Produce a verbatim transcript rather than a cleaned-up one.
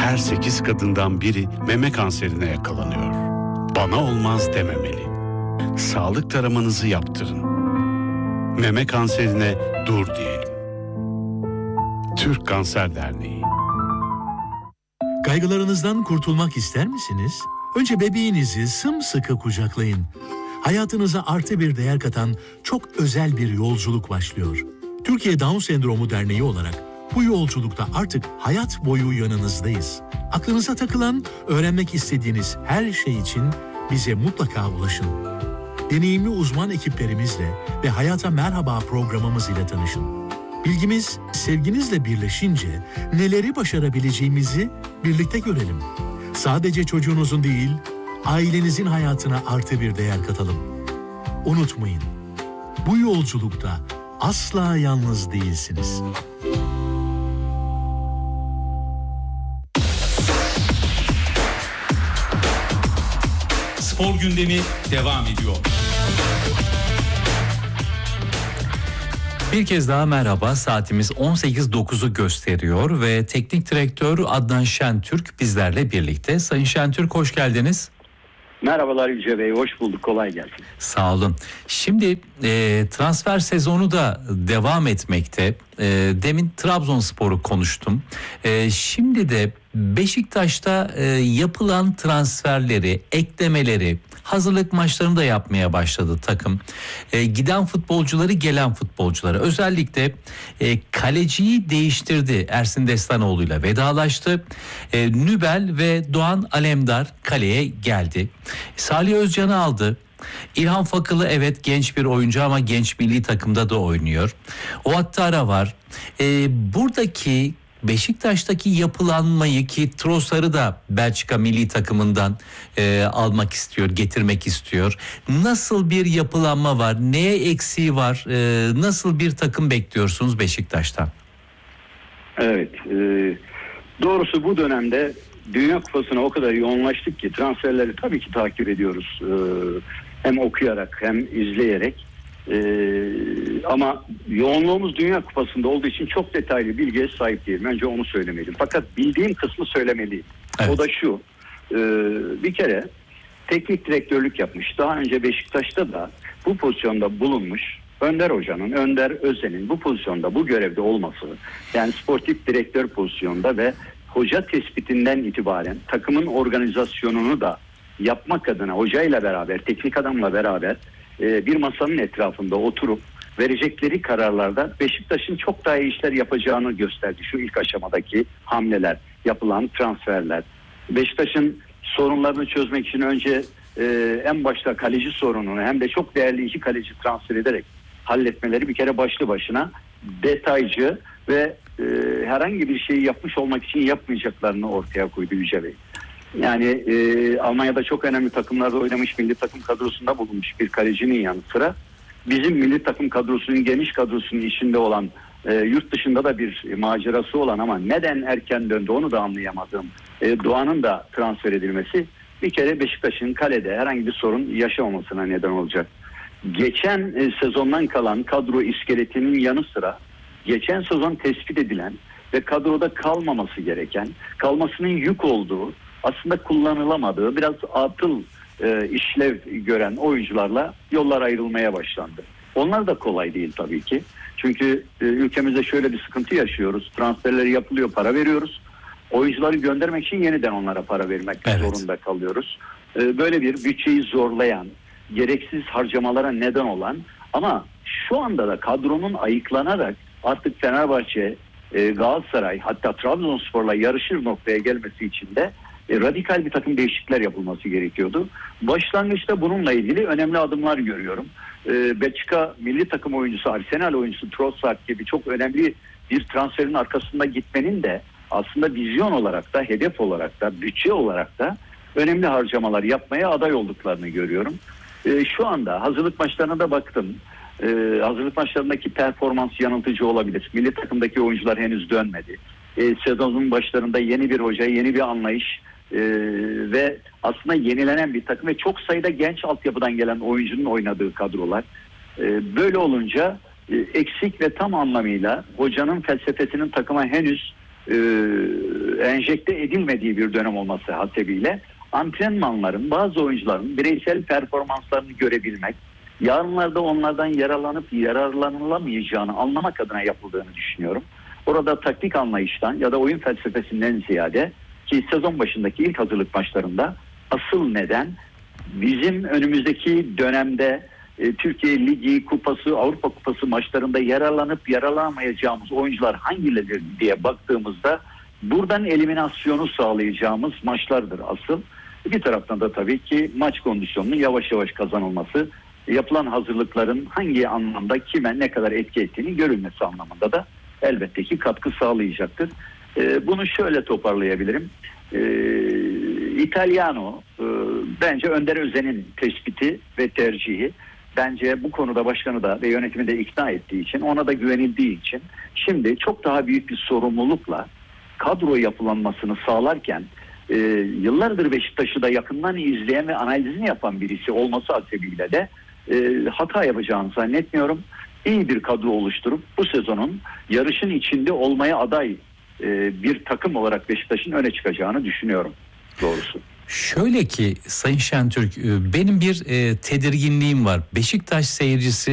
Her sekiz kadından biri meme kanserine yakalanıyor. Bana olmaz dememeli. Sağlık taramanızı yaptırın. Meme kanserine dur diyelim. Türk Kanser Derneği. Kaygılarınızdan kurtulmak ister misiniz? Önce bebeğinizi sımsıkı kucaklayın. Hayatınıza artı bir değer katan çok özel bir yolculuk başlıyor. Türkiye Down Sendromu Derneği olarak bu yolculukta artık hayat boyu yanınızdayız. Aklınıza takılan, öğrenmek istediğiniz her şey için bize mutlaka ulaşın. Deneyimli uzman ekiplerimizle ve Hayata Merhaba programımız ile tanışın. Bilgimiz sevginizle birleşince neleri başarabileceğimizi birlikte görelim. Sadece çocuğunuzun değil, ailenizin hayatına artı bir değer katalım. Unutmayın, bu yolculukta asla yalnız değilsiniz. Spor gündemi devam ediyor. Bir kez daha merhaba, saatimiz on sekiz dokuzu gösteriyor ve teknik direktör Adnan Şentürk bizlerle birlikte. Sayın Şentürk, hoş geldiniz. Merhabalar Yüce Bey, hoş bulduk, kolay gelsin. Sağ olun. Şimdi e, transfer sezonu da devam etmekte. E, demin Trabzonspor'u konuştum. E, şimdi de Beşiktaş'ta e, yapılan transferleri, eklemeleri, hazırlık maçlarını da yapmaya başladı takım. E, giden futbolcuları, gelen futbolcuları. Özellikle e, kaleciyi değiştirdi. Ersin Destanoğlu'yla vedalaştı. E, Nübel ve Doğan Alemdar kaleye geldi. Salih Özcan'ı aldı. İlhan Fakılı evet genç bir oyuncu ama genç milli takımda da oynuyor. Ouattara var. E, buradaki Beşiktaş'taki yapılanmayı, ki Trossard'ı da Belçika milli takımından e, almak istiyor, getirmek istiyor. Nasıl bir yapılanma var? Neye eksiği var? E, nasıl bir takım bekliyorsunuz Beşiktaş'tan? Evet, e, doğrusu bu dönemde Dünya Kupası'na o kadar yoğunlaştık ki transferleri tabii ki takip ediyoruz. E, hem okuyarak hem izleyerek. Ee, ama yoğunluğumuz Dünya Kupası'nda olduğu için çok detaylı bilgiye sahip değilim. Önce onu söylemeliyim. Fakat bildiğim kısmı söylemeliyim. Evet. O da şu. E, bir kere teknik direktörlük yapmış. Daha önce Beşiktaş'ta da bu pozisyonda bulunmuş Önder Hoca'nın, Önder Özen'in bu pozisyonda, bu görevde olması, yani sportif direktör pozisyonda ve hoca tespitinden itibaren takımın organizasyonunu da yapmak adına hocayla beraber, teknik adamla beraber bir masanın etrafında oturup verecekleri kararlarda Beşiktaş'ın çok daha iyi işler yapacağını gösterdi. Şu ilk aşamadaki hamleler, yapılan transferler. Beşiktaş'ın sorunlarını çözmek için önce e, en başta kaleci sorununu hem de çok değerli iki kaleci transfer ederek halletmeleri bir kere başlı başına detaycı ve e, herhangi bir şeyi yapmış olmak için yapmayacaklarını ortaya koydu Yüce Bey. Yani e, Almanya'da çok önemli takımlarda oynamış, milli takım kadrosunda bulunmuş bir kalecinin yanı sıra bizim milli takım kadrosunun, geniş kadrosunun içinde olan, e, yurt dışında da bir macerası olan ama neden erken döndü onu da anlayamadığım e, Doğan'ın da transfer edilmesi bir kere Beşiktaş'ın kalede herhangi bir sorun yaşamamasına neden olacak. Geçen e, sezondan kalan kadro iskeletinin yanı sıra geçen sezon tespit edilen ve kadroda kalmaması gereken, kalmasının yük olduğu, aslında kullanılamadığı, biraz atıl e, işlev gören oyuncularla yollar ayrılmaya başlandı. Onlar da kolay değil tabii ki. Çünkü e, ülkemizde şöyle bir sıkıntı yaşıyoruz. Transferleri yapılıyor, para veriyoruz. Oyuncuları göndermek için yeniden onlara para vermek evet. zorunda kalıyoruz. E, böyle bir bütçeyi zorlayan, gereksiz harcamalara neden olan ama şu anda da kadronun ayıklanarak artık Fenerbahçe, e, Galatasaray, hatta Trabzonspor'la yarışır noktaya gelmesi için de E, radikal bir takım değişiklikler yapılması gerekiyordu. Başlangıçta bununla ilgili önemli adımlar görüyorum. E, Belçika milli takım oyuncusu, Arsenal oyuncusu Trossard gibi çok önemli bir transferin arkasında gitmenin de aslında vizyon olarak da, hedef olarak da, bütçe olarak da önemli harcamalar yapmaya aday olduklarını görüyorum. E, şu anda hazırlık maçlarına da baktım. E, hazırlık maçlarındaki performans yanıltıcı olabilir. Milli takımdaki oyuncular henüz dönmedi. E, sezonun başlarında yeni bir hoca, yeni bir anlayış e, ve aslında yenilenen bir takım ve çok sayıda genç altyapıdan gelen oyuncunun oynadığı kadrolar. E, böyle olunca e, eksik ve tam anlamıyla hocanın felsefesinin takıma henüz e, enjekte edilmediği bir dönem olması hasebiyle antrenmanların, bazı oyuncuların bireysel performanslarını görebilmek, yarınlarda onlardan yararlanıp yararlanılamayacağını anlamak adına yapıldığını düşünüyorum. Orada taktik anlayıştan ya da oyun felsefesinden ziyade, ki sezon başındaki ilk hazırlık maçlarında asıl neden bizim önümüzdeki dönemde e, Türkiye Ligi, Kupası, Avrupa Kupası maçlarında yararlanıp yararlanamayacağımız oyuncular hangileri diye baktığımızda buradan eliminasyonu sağlayacağımız maçlardır asıl. Bir taraftan da tabii ki maç kondisyonunun yavaş yavaş kazanılması, yapılan hazırlıkların hangi anlamda kime ne kadar etki ettiğini görülmesi anlamında da elbette ki katkı sağlayacaktır. Ee, bunu şöyle toparlayabilirim. Ee, İtalyano e, bence Önder Özen'in tespiti ve tercihi, bence bu konuda başkanı da ve yönetimi de ikna ettiği için, ona da güvenildiği için şimdi çok daha büyük bir sorumlulukla kadro yapılanmasını sağlarken e, yıllardır Beşiktaş'ı da yakından izleyen ve analizini yapan birisi olması hasebiyle de e, hata yapacağını zannetmiyorum. İyi bir kadro oluşturup bu sezonun yarışın içinde olmaya aday e, bir takım olarak Beşiktaş'ın öne çıkacağını düşünüyorum doğrusu. Şöyle ki Sayın Şentürk, benim bir e, tedirginliğim var. Beşiktaş seyircisi